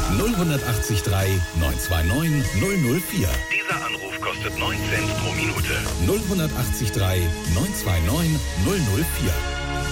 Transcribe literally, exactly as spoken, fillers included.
null acht drei neun zwei neun null null vier. Dieser Anruf kostet neun Cent pro Minute. null acht drei neun zwei neun null null vier.